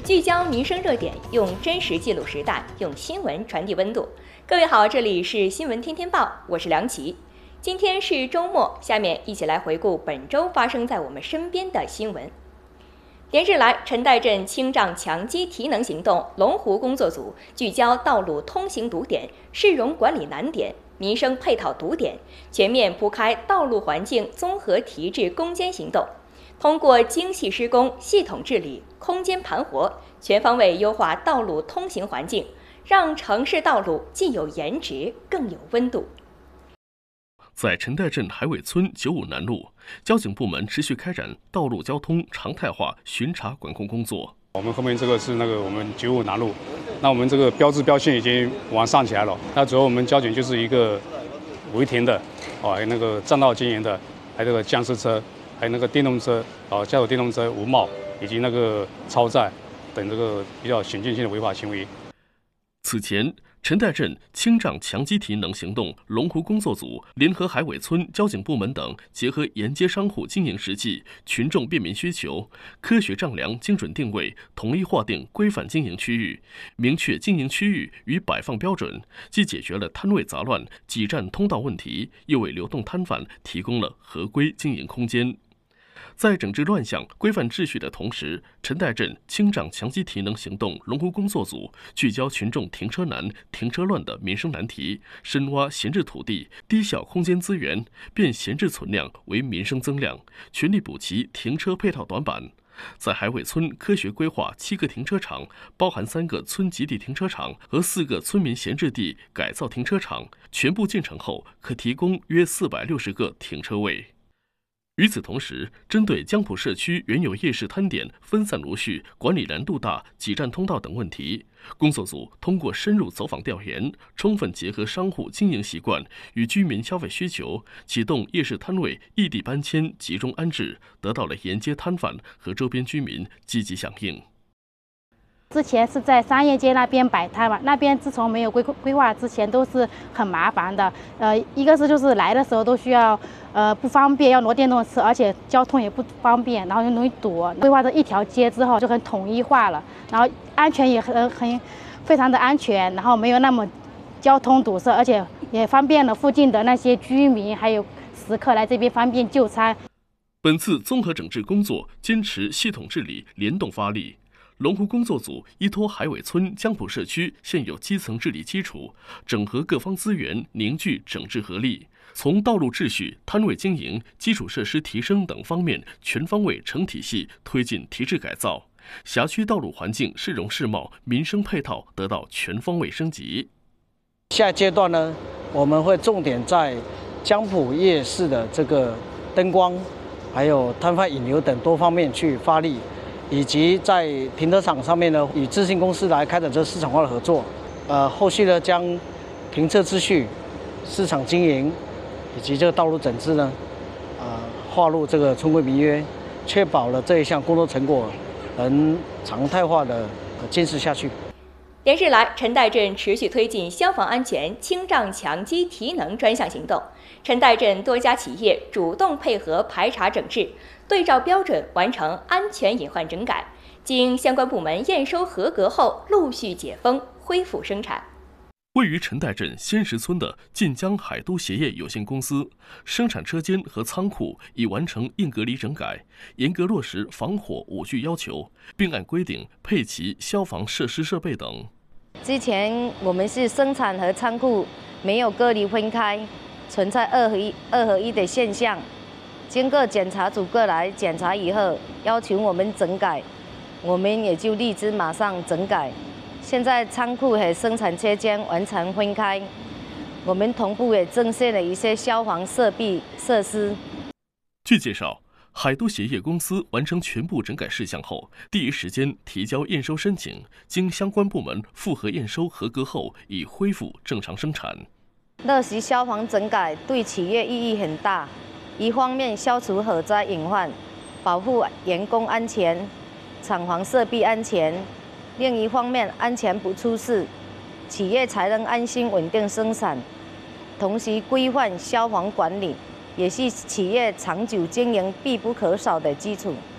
聚焦民生热点，用真实记录时代，用新闻传递温度。各位好，这里是新闻天天报，我是梁琦。今天是周末，下面一起来回顾本周发生在我们身边的新闻。连日来，陈岱镇清障强基提能行动龙湖工作组聚焦道路通行堵点、市容管理难点、民生配套堵点，全面铺开道路环境综合提质攻坚行动。通过精细施工、系统治理、空间盘活，全方位优化道路通行环境，让城市道路既有颜值，更有温度。 在陈岱镇海尾村95南路，交警部门持续开展道路交通常态化巡查管控工作。 我们后面这个是我们95南路，那我们这个标志标线已经往上起来了。那主要我们交警就是一个违停的，还有占道经营的，还有僵尸车。还有电动车，驾驶电动车无帽，以及超载等比较显见性的违法行为。 此前，陈岱镇清障强基提能行动龙湖工作组联合海尾村交警部门等，结合沿街商户经营实际、群众便民需求，科学丈量、精准定位，统一划定规范经营区域，明确经营区域与摆放标准，既解决了摊位杂乱、挤占通道问题，又为流动摊贩提供了合规经营空间。在整治乱象、规范秩序的同时，陈岱镇清障强基提能行动龙湖工作组聚焦群众停车难、停车乱的民生难题，深挖闲置土地、低效空间资源，变闲置存量为民生增量，全力补齐停车配套短板。在海尾村科学规划7个停车场，包含3个村集体停车场和4个村民闲置地改造停车场，全部建成后可提供约460个停车位。与此同时，针对江浦社区原有夜市摊点分散如序、管理难度大、挤占通道等问题，工作组通过深入走访调研，充分结合商户经营习惯与居民消费需求，启动夜市摊位异地搬迁、集中安置，得到了沿街摊贩和周边居民积极响应。 之前是在商业街那边摆摊嘛，那边自从没有规划之前都是很麻烦的。一个是就是来的时候都需要不方便，要挪电动车，而且交通也不方便，然后又容易堵。规划这一条街之后就很统一化了，然后安全也非常的安全，然后没有那么交通堵塞，而且也方便了附近的那些居民还有食客来这边方便就餐。 本次综合整治工作坚持系统治理、联动发力。龙湖工作组依托海尾村江浦社区现有基层治理基础，整合各方资源，凝聚整治合力，从道路秩序、摊位经营、基础设施提升等方面全方位成体系推进提质改造，辖区道路环境市容市貌、民生配套得到全方位升级。 下阶段呢，我们会重点在江浦夜市的灯光，还有摊贩引流等多方面去发力。以及在停车场上面呢，与智信公司来开展市场化的合作。后续呢，将停车秩序、市场经营以及道路整治呢，划入村规民约，确保了这一项工作成果能常态化的坚持下去。 连日来，陈岱镇持续推进消防安全清障强基提能专项行动。陈岱镇多家企业主动配合排查整治，对照标准完成安全隐患整改，经相关部门验收合格后，陆续解封恢复生产。 位于陈岱镇仙石村的晋江海都鞋业有限公司，生产车间和仓库已完成硬隔离整改，严格落实防火5句要求，并按规定配齐消防设施设备等。 之前我们是生产和仓库没有隔离分开，存在2合1的现象。经过检查组过来检查以后，要求我们整改，我们也就立即马上整改。现在仓库和生产车间完全分开，我们同步也增设了一些消防设备设施。 据介绍，海都鞋业公司完成全部整改事项后，第一时间提交验收申请，经相关部门复核验收合格后，已恢复正常生产。 落实消防整改对企业意义很大，一方面消除火灾隐患，保护员工安全、厂房设备安全；另一方面，安全不出事，企业才能安心稳定生产。同时，规范消防管理也是企业长久经营必不可少的基础。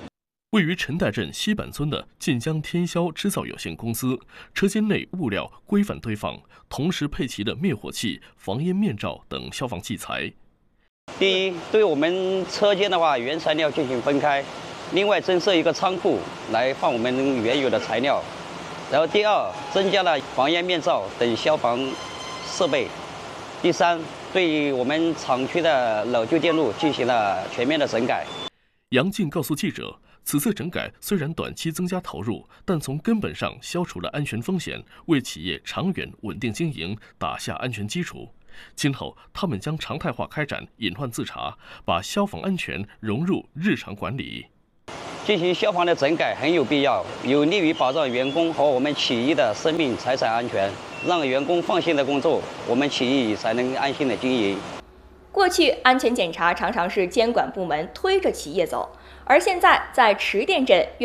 位于陈代镇西板村的晋江天霄织造有限公司，车间内物料规范堆放，同时配齐了灭火器、防烟面罩等消防器材。 第一，对我们车间的话，原材料进行分开；另外增设一个仓库来放我们原有的材料。然后第二，增加了防烟面罩等消防设备。第三，对我们厂区的老旧电路进行了全面的整改。 杨静告诉记者，此次整改虽然短期增加投入，但从根本上消除了安全风险，为企业长远稳定经营打下安全基础。今后，他们将常态化开展隐患自查，把消防安全融入日常管理。 进行消防的整改很有必要，有利于保障员工和我们企业的生命财产安全，让员工放心的工作，我们企业才能安心的经营。 过去安全检查常常是监管部门推着企业走，而现在在池店镇